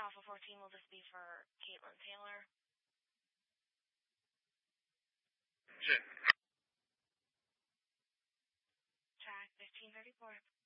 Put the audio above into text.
Alpha 14, will this be for Caitlin Taylor? Check. Track 1534.